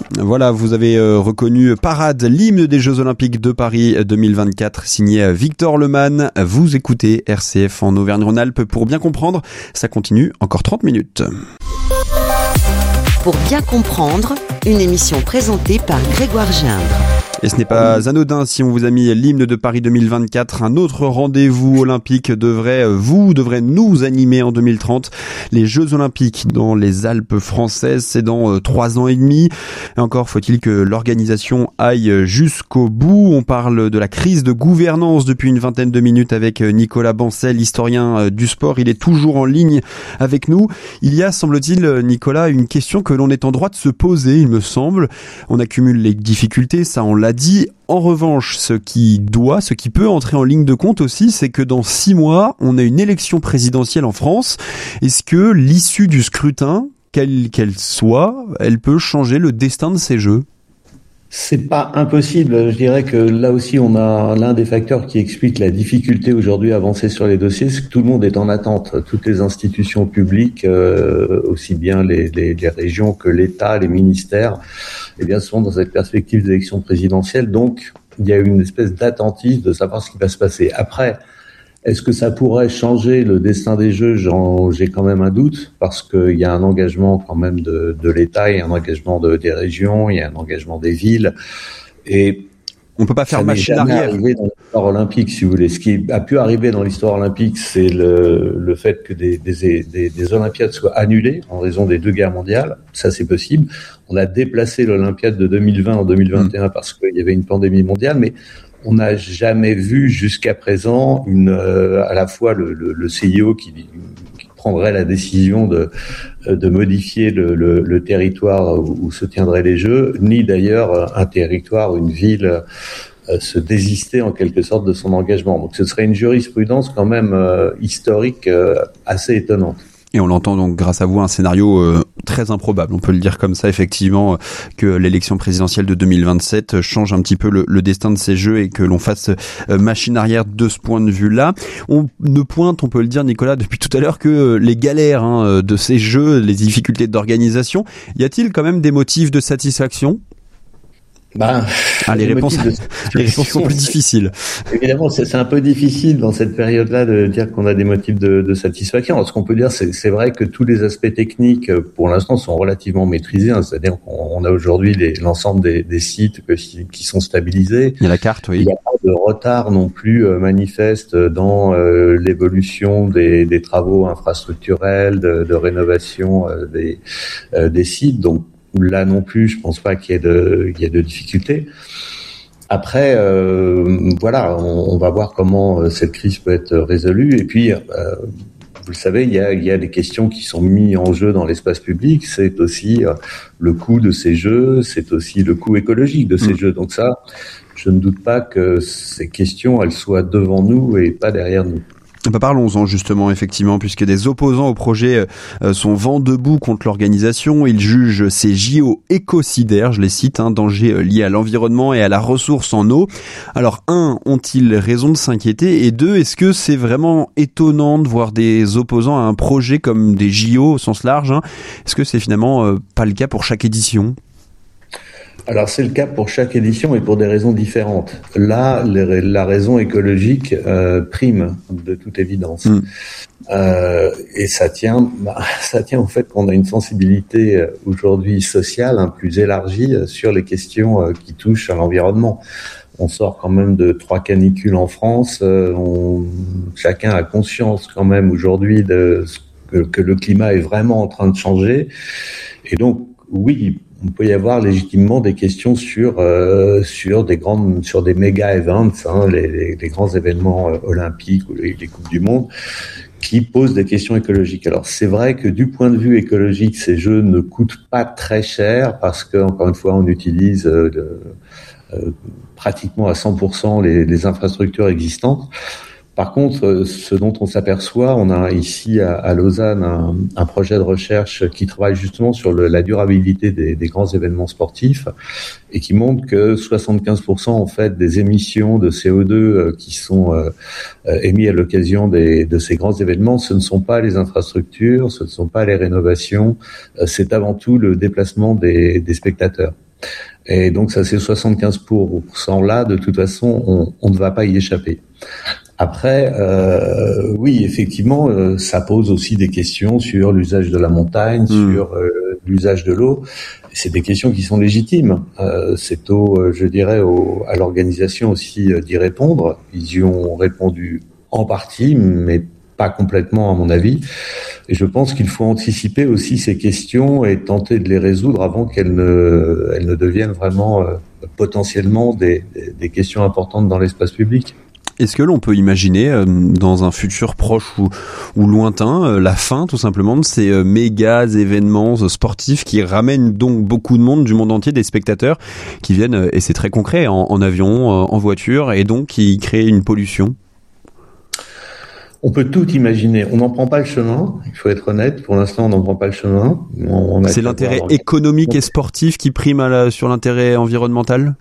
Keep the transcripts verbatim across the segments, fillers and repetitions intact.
Voilà, vous avez euh, reconnu Parade, l'hymne des Jeux Olympiques de Paris deux mille vingt-quatre, signé Victor Lemann. Vous écoutez R C F en Auvergne-Rhône-Alpes. Pour bien comprendre, ça continue encore trente minutes. Pour bien comprendre, une émission présentée par Grégoire Gindre. Et ce n'est pas anodin si on vous a mis l'hymne de Paris deux mille vingt-quatre. Un autre rendez-vous olympique devrait vous, devrait nous animer en deux mille trente. Les Jeux Olympiques dans les Alpes françaises, c'est dans trois ans et demi. Et encore faut-il que l'organisation aille jusqu'au bout. On parle de la crise de gouvernance depuis une vingtaine de minutes avec Nicolas Bancel, historien du sport. Il est toujours en ligne avec nous. Il y a, semble-t-il, Nicolas, une question que l'on est en droit de se poser, il me semble. On accumule les difficultés, ça on l'a dit. En revanche, ce qui doit, ce qui peut entrer en ligne de compte aussi, c'est que dans six mois, on a une élection présidentielle en France. Est-ce que l'issue du scrutin, quelle qu'elle soit, elle peut changer le destin de ces Jeux ? C'est pas impossible. Je dirais que là aussi, on a l'un des facteurs qui explique la difficulté aujourd'hui à avancer sur les dossiers, c'est que tout le monde est en attente. Toutes les institutions publiques, euh, aussi bien les, les, les régions que l'État, les ministères, eh bien, sont dans cette perspective d'élection présidentielle. Donc, il y a une espèce d'attentisme de savoir ce qui va se passer. Après, est-ce que ça pourrait changer le destin des Jeux ? J'en, j'ai quand même un doute, parce qu'il y a un engagement quand même de, de l'État, il y a un engagement de, des régions, il y a un engagement des villes, et on peut pas faire machine arrière. Ça n'est jamais arrivé dans l'histoire olympique, si vous voulez. Ce qui a pu arriver dans l'histoire olympique, c'est le, le fait que des, des, des, des Olympiades soient annulées en raison des deux guerres mondiales. Ça, c'est possible. On a déplacé l'Olympiade de deux mille vingt en deux mille vingt et un mmh. parce qu'il y avait une pandémie mondiale, mais on n'a jamais vu jusqu'à présent une, euh, à la fois le, le, le C I O qui, qui prendrait la décision de, de modifier le, le, le territoire où, où se tiendraient les Jeux, ni d'ailleurs un territoire, une ville euh, se désister en quelque sorte de son engagement. Donc ce serait une jurisprudence quand même euh, historique euh, assez étonnante. Et on l'entend donc grâce à vous, un scénario euh, très improbable, on peut le dire comme ça effectivement, que l'élection présidentielle de deux mille vingt-sept change un petit peu le, le destin de ces Jeux et que l'on fasse euh, machine arrière de ce point de vue-là. On ne pointe, on peut le dire Nicolas, depuis tout à l'heure que les galères hein, de ces Jeux, les difficultés d'organisation, y a-t-il quand même des motifs de satisfaction ? Ben, ah, les, réponses, les réponses sont plus difficiles. Évidemment, c'est, c'est un peu difficile dans cette période-là de dire qu'on a des motifs de, de satisfaction. Alors, ce qu'on peut dire, c'est, c'est vrai que tous les aspects techniques, pour l'instant, sont relativement maîtrisés. Hein, c'est-à-dire qu'on a aujourd'hui les, l'ensemble des, des sites que, qui sont stabilisés. Il y a la carte, oui. Il n'y a pas de retard non plus euh, manifeste dans euh, l'évolution des, des travaux infrastructurels, de, de rénovation euh, des, euh, des sites. Donc, là non plus, je pense pas qu'il y ait de, qu'il y ait de difficultés. Après, euh, voilà, on, on va voir comment euh, cette crise peut être résolue. Et puis, euh, vous le savez, il y a, il y a des questions qui sont mises en jeu dans l'espace public. C'est aussi euh, le coût de ces jeux, c'est aussi le coût écologique de ces mmh. jeux. Donc ça, je ne doute pas que ces questions, elles soient devant nous et pas derrière nous. Bah parlons-en justement effectivement, puisque des opposants au projet euh, sont vent debout contre l'organisation. Ils jugent ces J O écocidaires, je les cite, un hein, danger lié à l'environnement et à la ressource en eau. Alors un, ont-ils raison de s'inquiéter ? Et deux, est-ce que c'est vraiment étonnant de voir des opposants à un projet comme des J O au sens large hein ? Est-ce que c'est finalement euh, pas le cas pour chaque édition ? Alors c'est le cas pour chaque édition et pour des raisons différentes. Là, les, la raison écologique euh, prime de toute évidence, mmh. euh, et ça tient, bah, ça tient au fait qu'on a une sensibilité aujourd'hui sociale hein, plus élargie sur les questions euh, qui touchent à l'environnement. On sort quand même de trois canicules en France. Euh, on, chacun a conscience quand même aujourd'hui de que, que le climat est vraiment en train de changer, et donc oui. On peut y avoir légitimement des questions sur euh, sur des grandes sur des méga events, hein, les, les, les grands événements euh, olympiques ou les, les coupes du monde, qui posent des questions écologiques. Alors c'est vrai que du point de vue écologique, ces jeux ne coûtent pas très cher parce que encore une fois, on utilise euh, le, euh, pratiquement à cent pour cent les, les infrastructures existantes. Par contre, ce dont on s'aperçoit, on a ici à, à Lausanne un, un projet de recherche qui travaille justement sur le, la durabilité des, des grands événements sportifs et qui montre que soixante-quinze pour cent en fait des émissions de C O deux qui sont euh, émises à l'occasion des, de ces grands événements, ce ne sont pas les infrastructures, ce ne sont pas les rénovations, c'est avant tout le déplacement des, des spectateurs. Et donc ça, ces soixante-quinze pour cent là, de toute façon, on, on ne va pas y échapper. Après, euh, oui, effectivement, euh, ça pose aussi des questions sur l'usage de la montagne, mmh. sur euh, l'usage de l'eau. C'est des questions qui sont légitimes. Euh, c'est au, euh, je dirais, au, à l'organisation aussi euh, d'y répondre. Ils y ont répondu en partie, mais pas complètement, à mon avis. Et je pense qu'il faut anticiper aussi ces questions et tenter de les résoudre avant qu'elles ne, elles ne deviennent vraiment euh, potentiellement des, des, des questions importantes dans l'espace public. Est-ce que l'on peut imaginer, euh, dans un futur proche ou, ou lointain, euh, la fin tout simplement de ces euh, méga événements euh, sportifs qui ramènent donc beaucoup de monde du monde entier, des spectateurs qui viennent, euh, et c'est très concret, en, en avion, euh, en voiture, et donc qui créent une pollution? On peut tout imaginer. On n'en prend pas le chemin. Il faut être honnête. Pour l'instant, on n'en prend pas le chemin. On, on a c'est l'intérêt économique et sportif qui prime à la, sur l'intérêt environnemental?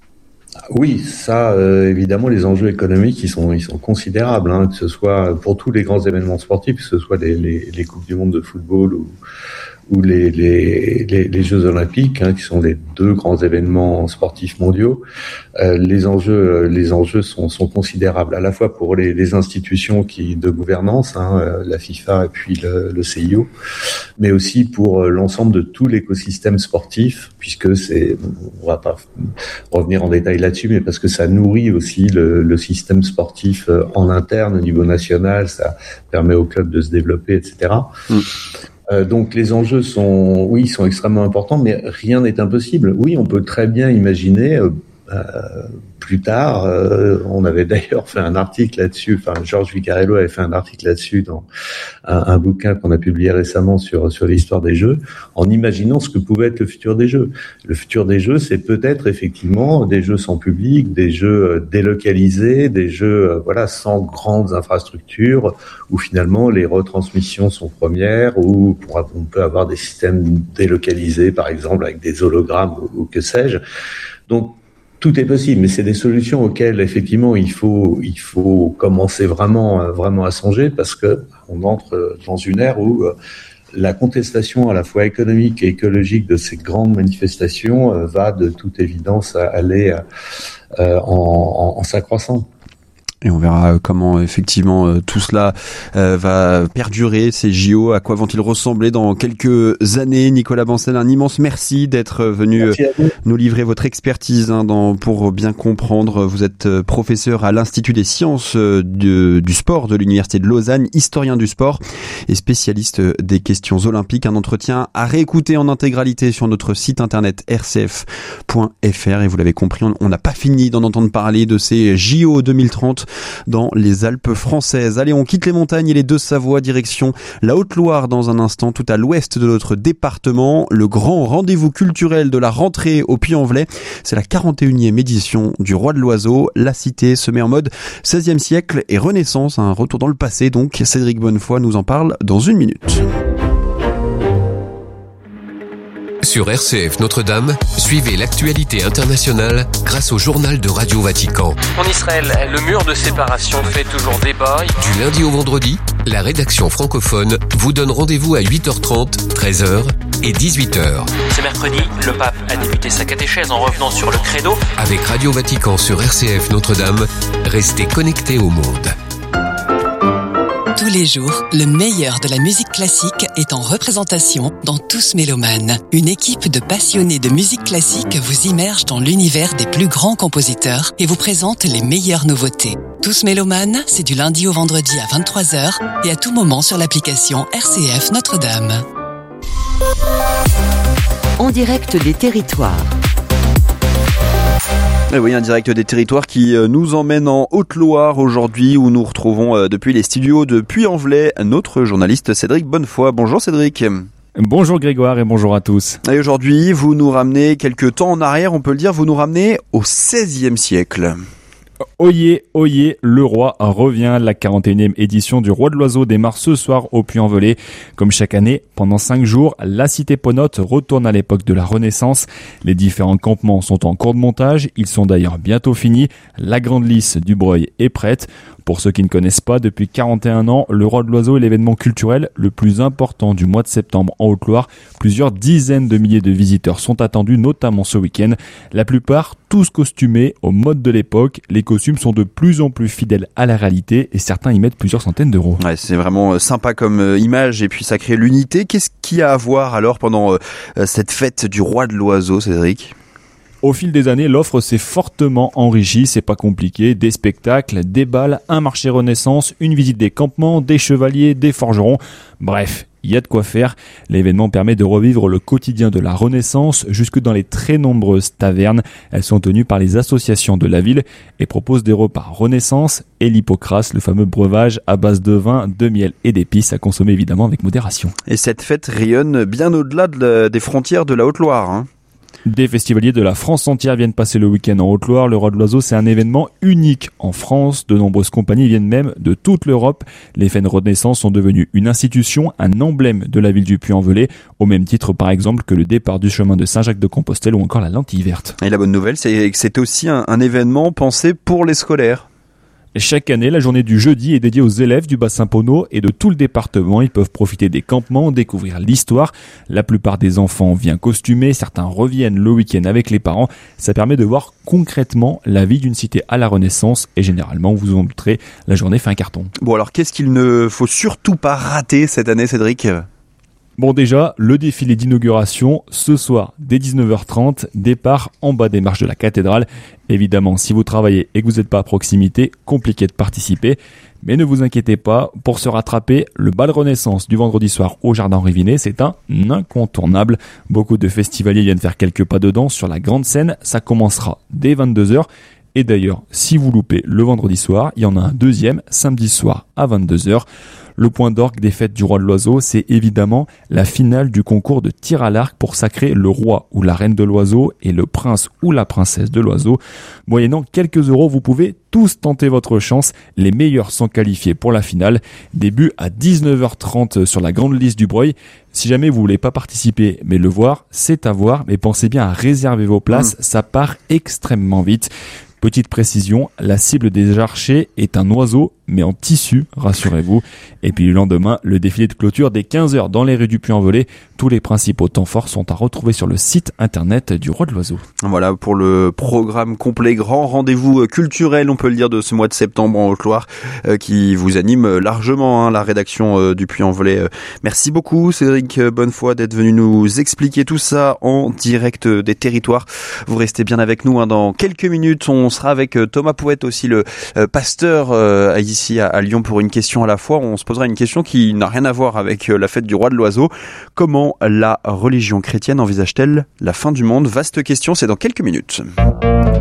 Oui, ça, euh, évidemment, les enjeux économiques, ils sont, ils sont considérables, hein, que ce soit pour tous les grands événements sportifs, que ce soit les, les, les Coupes du Monde de football ou, ou les, les, les, les Jeux Olympiques, hein, qui sont les deux grands événements sportifs mondiaux. Euh, les enjeux, les enjeux sont, sont considérables, à la fois pour les, les institutions qui de gouvernance, hein, la FIFA et puis le, le C I O, mais aussi pour l'ensemble de tout l'écosystème sportif, puisque c'est, on va pas revenir en détail là-dessus, mais parce que ça nourrit aussi le, le système sportif en interne au niveau national, ça permet aux clubs de se développer, et cetera. Mm. Euh, donc les enjeux sont, oui, sont extrêmement importants, mais rien n'est impossible. Oui, on peut très bien imaginer euh, euh, plus tard. Euh, on avait d'ailleurs fait un article là-dessus. Enfin, Georges Vicarello avait fait un article là-dessus dans un, un bouquin qu'on a publié récemment sur sur l'histoire des Jeux, en imaginant ce que pouvait être le futur des Jeux. Le futur des Jeux, c'est peut-être effectivement des Jeux sans public, des Jeux délocalisés, des Jeux euh, voilà sans grandes infrastructures, où finalement les retransmissions sont premières, où on peut avoir des systèmes délocalisés, par exemple avec des hologrammes ou, ou que sais-je. Donc tout est possible, mais c'est des solutions auxquelles effectivement il faut il faut commencer vraiment vraiment à songer, parce que on entre dans une ère où la contestation à la fois économique et écologique de ces grandes manifestations va de toute évidence aller en, en, en s'accroissant. Et on verra comment effectivement euh, tout cela euh, va perdurer, ces J O, à quoi vont-ils ressembler dans quelques années. Nicolas Bancel, un immense merci d'être venu euh, nous livrer votre expertise, hein, dans, pour bien comprendre. Vous êtes euh, professeur à l'Institut des sciences euh, de, du sport de l'Université de Lausanne, historien du sport et spécialiste des questions olympiques. Un entretien à réécouter en intégralité sur notre site internet r c f point f r. Et vous l'avez compris, on n'a pas fini d'en entendre parler de ces J O deux mille trente dans les Alpes françaises. Allez, on quitte les montagnes et les Deux-Savoie, direction la Haute-Loire dans un instant, tout à l'ouest de notre département. Le grand rendez-vous culturel de la rentrée au Puy-en-Velay, c'est la quarante et unième édition du Roi de l'Oiseau. La cité se met en mode seizième siècle et Renaissance, un retour dans le passé. Donc Cédric Bonnefoy nous en parle dans une minute. Sur R C F Notre-Dame, suivez l'actualité internationale grâce au journal de Radio Vatican. En Israël, le mur de séparation fait toujours débat. Du lundi au vendredi, la rédaction francophone vous donne rendez-vous à huit heures trente, treize heures et dix-huit heures. Ce mercredi, le pape a débuté sa catéchèse en revenant sur le credo. Avec Radio Vatican sur R C F Notre-Dame, restez connectés au monde. Tous les jours, le meilleur de la musique classique est en représentation dans Tous Mélomanes. Une équipe de passionnés de musique classique vous immerge dans l'univers des plus grands compositeurs et vous présente les meilleures nouveautés. Tous Mélomanes, c'est du lundi au vendredi à vingt-trois heures et à tout moment sur l'application R C F Notre-Dame. En direct des territoires. Et oui, un direct des territoires qui nous emmène en Haute-Loire aujourd'hui, où nous retrouvons depuis les studios de Puy-en-Velay notre journaliste Cédric Bonnefoy. Bonjour Cédric. Bonjour Grégoire et bonjour à tous. Et aujourd'hui, vous nous ramenez quelques temps en arrière, on peut le dire, vous nous ramenez au seizième siècle. Oyez, oyez, le roi revient. La quarante et unième édition du Roi de l'Oiseau démarre ce soir au Puy-en-Velay. Comme chaque année, pendant cinq jours, la cité ponote retourne à l'époque de la Renaissance. Les différents campements sont en cours de montage. Ils sont d'ailleurs bientôt finis. La grande lice du Breuil est prête. Pour ceux qui ne connaissent pas, depuis quarante et un ans, le Roi de l'Oiseau est l'événement culturel le plus important du mois de septembre en Haute-Loire. Plusieurs dizaines de milliers de visiteurs sont attendus, notamment ce week-end. La plupart, tous costumés au mode de l'époque. Les costumes sont de plus en plus fidèles à la réalité et certains y mettent plusieurs centaines d'euros. Ouais, c'est vraiment sympa comme image et puis ça crée l'unité. Qu'est-ce qu'il y a à voir alors pendant euh, cette fête du Roi de l'Oiseau, Cédric ? Au fil des années, l'offre s'est fortement enrichie, c'est pas compliqué, des spectacles, des balles, un marché Renaissance, une visite des campements, des chevaliers, des forgerons, bref, il y a de quoi faire. L'événement permet de revivre le quotidien de la Renaissance jusque dans les très nombreuses tavernes. Elles sont tenues par les associations de la ville et proposent des repas Renaissance et l'hypocras, le fameux breuvage à base de vin, de miel et d'épices à consommer évidemment avec modération. Et cette fête rayonne bien au-delà de la, des frontières de la Haute-Loire, hein. Des festivaliers de la France entière viennent passer le week-end en Haute-Loire. Le Roi de l'Oiseau, c'est un événement unique en France. De nombreuses compagnies viennent même de toute l'Europe. Les fêtes de Renaissance sont devenues une institution, un emblème de la ville du Puy-en-Velay, au même titre par exemple que le départ du chemin de Saint-Jacques-de-Compostelle ou encore la lentille verte. Et la bonne nouvelle, c'est que c'est aussi un, un événement pensé pour les scolaires. Chaque année, la journée du jeudi est dédiée aux élèves du bassin Pono et de tout le département. Ils peuvent profiter des campements, découvrir l'histoire. La plupart des enfants viennent costumés, certains reviennent le week-end avec les parents. Ça permet de voir concrètement la vie d'une cité à la Renaissance et généralement, vous en douterez, la journée fait un carton. Bon alors, qu'est-ce qu'il ne faut surtout pas rater cette année, Cédric ? Bon déjà, le défilé d'inauguration, ce soir, dès dix-neuf heures trente, départ en bas des marches de la cathédrale. Évidemment, si vous travaillez et que vous n'êtes pas à proximité, compliqué de participer. Mais ne vous inquiétez pas, pour se rattraper, le bal Renaissance du vendredi soir au Jardin Rivinet, c'est un incontournable. Beaucoup de festivaliers viennent faire quelques pas dedans sur la grande scène. Ça commencera dès vingt-deux heures. Et d'ailleurs, si vous loupez le vendredi soir, il y en a un deuxième samedi soir à vingt-deux heures. Le point d'orgue des fêtes du Roi de l'Oiseau, c'est évidemment la finale du concours de tir à l'arc pour sacrer le roi ou la reine de l'oiseau et le prince ou la princesse de l'oiseau. Moyennant quelques euros, vous pouvez tous tenter votre chance. Les meilleurs sont qualifiés pour la finale. Début à dix-neuf heures trente sur la grande liste du Breuil. Si jamais vous voulez pas participer, mais le voir, c'est à voir. Mais pensez bien à réserver vos places, mmh. Ça part extrêmement vite. Petite précision, la cible des archers est un oiseau, mais en tissu, rassurez-vous. Et puis le lendemain, le défilé de clôture dès quinze heures dans les rues du Puy-en-Velay. Tous les principaux temps forts sont à retrouver sur le site internet du Roi de l'Oiseau. Voilà pour le programme complet, grand rendez-vous culturel, on peut le dire, de ce mois de septembre en Haute-Loire, euh, qui vous anime largement, hein, la rédaction euh, du Puy-en-Velay. Euh, merci beaucoup Cédric Bonnefoy d'être venu nous expliquer tout ça en direct des territoires. Vous restez bien avec nous, hein, dans quelques minutes, on sera avec Thomas Pouette aussi, le euh, pasteur euh, ici à, à Lyon, pour une question à la fois. On se posera une question qui n'a rien à voir avec euh, la fête du Roi de l'Oiseau. Comment la religion chrétienne envisage-t-elle la fin du monde ? Vaste question, c'est dans quelques minutes.